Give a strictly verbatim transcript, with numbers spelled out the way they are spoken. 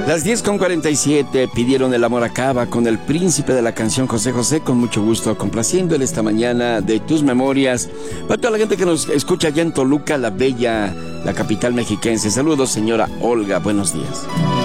Las diez con cuarenta y siete pidieron El amor acaba con el príncipe de la canción José José, con mucho gusto complaciendo en esta mañana de tus memorias. Para toda la gente que nos escucha allá en Toluca, la bella, la capital mexiquense. Saludos, señora Olga, buenos días.